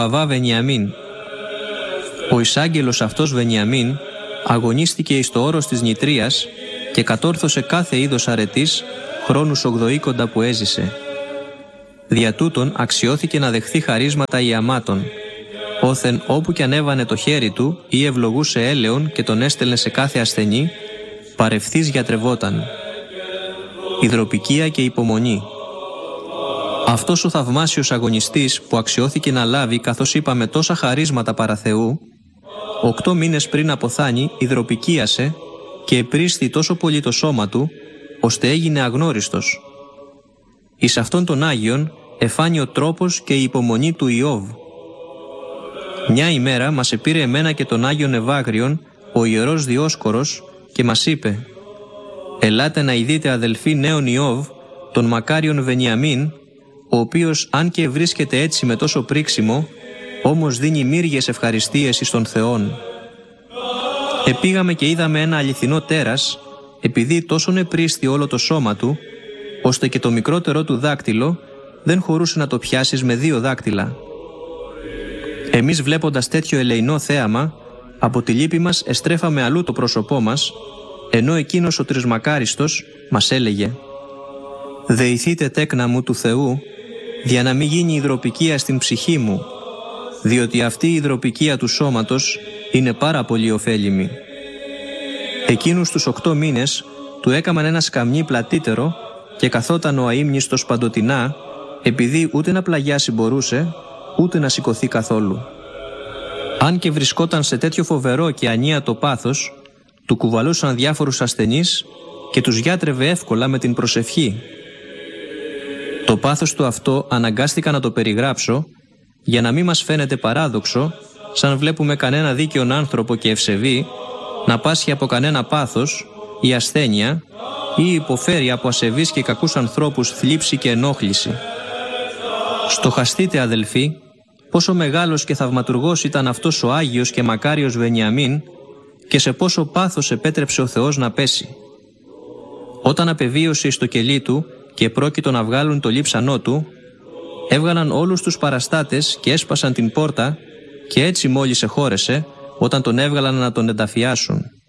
Αβά Βενιαμίν. Ο εισάγγελος αυτός Βενιαμίν αγωνίστηκε εις το όρος της νητρίας και κατόρθωσε κάθε είδος αρετής χρόνους 80 που έζησε. Δια τούτον αξιώθηκε να δεχθεί χαρίσματα ιαμάτων, όθεν όπου κι ανέβανε το χέρι του ή ευλογούσε έλεον και τον έστελνε σε κάθε ασθενή, παρευθύς γιατρευόταν. Ιδροπικία και υπομονή. Αυτός ο θαυμάσιος αγωνιστής που αξιώθηκε να λάβει, καθώς είπαμε, τόσα χαρίσματα παρά Θεού, 8 μήνες πριν αποθάνει ιδροπικίασε και επρίσθη τόσο πολύ το σώμα του, ώστε έγινε αγνώριστος. Εις αυτόν τον Άγιον εφάνει ο τρόπος και η υπομονή του Ιώβ. Μια ημέρα μας επήρε εμένα και τον Άγιον Ευάγριον ο Ιερός Διόσκορος και μας είπε: «Ελάτε να ειδείτε, αδελφοί, νέον Ιώβ, τον μακάριον Βενιαμίν, ο οποίος αν και βρίσκεται έτσι με τόσο πρίξιμο, όμως δίνει μύριες ευχαριστίες εις τον Θεόν». Επήγαμε και είδαμε ένα αληθινό τέρας, επειδή τόσον επρίσθη όλο το σώμα του, ώστε και το μικρότερο του δάκτυλο δεν χωρούσε να το πιάσεις με 2 δάκτυλα. Εμείς βλέποντας τέτοιο ελεεινό θέαμα, από τη λύπη μας εστρέφαμε αλλού το πρόσωπό μας, ενώ εκείνος ο τρισμακάριστος μας έλεγε: «Δεηθείτε, τέκνα μου του Θεού, για να μην γίνει υδροπικία στην ψυχή μου, διότι αυτή η υδροπικία του σώματος είναι πάρα πολύ ωφέλιμη». Εκείνους τους 8 μήνες του έκαμαν ένα σκαμνί πλατύτερο και καθόταν ο αείμνηστος παντοτινά, επειδή ούτε να πλαγιάσει μπορούσε, ούτε να σηκωθεί καθόλου. Αν και βρισκόταν σε τέτοιο φοβερό και ανίατο πάθος, του κουβαλούσαν διάφορους ασθενείς και τους γιάτρευε εύκολα με την προσευχή. Το πάθος του αυτό αναγκάστηκα να το περιγράψω, για να μην μας φαίνεται παράδοξο, σαν βλέπουμε κανένα δίκαιον άνθρωπο και ευσεβή να πάσχει από κανένα πάθος ή ασθένεια ή υποφέρει από ασεβείς και κακούς ανθρώπους θλίψη και ενόχληση. Στοχαστείτε, αδελφοί, πόσο μεγάλος και θαυματουργός ήταν αυτός ο Άγιος και μακάριος Βενιαμίν και σε πόσο πάθος επέτρεψε ο Θεός να πέσει. Όταν απεβίωσε εις το κελί του και πρόκειτο να βγάλουν το λείψανό του, έβγαλαν όλους τους παραστάτες και έσπασαν την πόρτα και έτσι μόλις εχώρεσε όταν τον έβγαλαν να τον ενταφιάσουν.